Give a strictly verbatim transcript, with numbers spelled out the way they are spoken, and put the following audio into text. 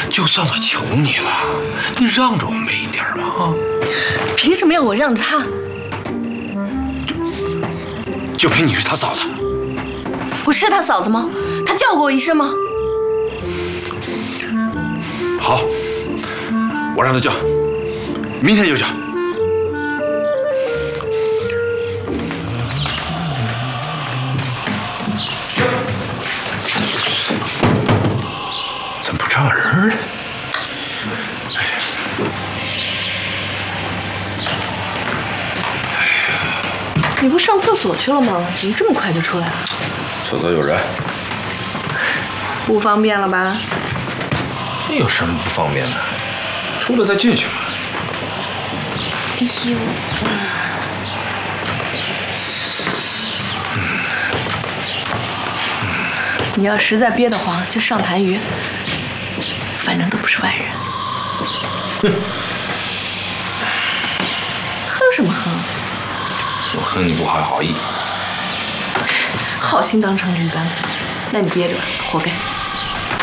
就算我求你了，你让着我们一点嘛啊！ 凭什么要我让着他？ 就凭你是他嫂子。 我是他嫂子吗？他叫过我一声吗？ 好，我让他叫，明天就叫。怎么不让人呢？哎呀！哎呀！ 你不上厕所去了吗？怎么这么快就出来了？ 厕所有人。 不方便了吧？ 有什么不方便的？出来再进去嘛。 哎呦，嗯，你要实在憋得慌，就上痰盂，反正都不是外人。 哼， 哼什么哼？ 我恨你不怀好意。 好心当成驴肝粉，那你憋着吧，活该。